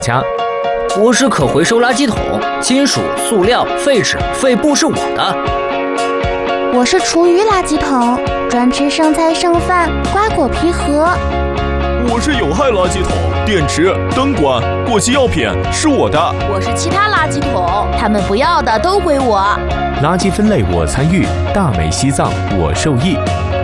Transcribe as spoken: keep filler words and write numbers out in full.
强。 我是可回收垃圾桶，金属、塑料、废纸、废布是我的。 我是厨余垃圾桶，专吃剩菜剩饭、瓜果皮盒。 我是有害垃圾桶，电池、灯管、过期药品是我的。 我是其他垃圾桶，他们不要的都归我。 垃圾分类我参与，大美西藏我受益。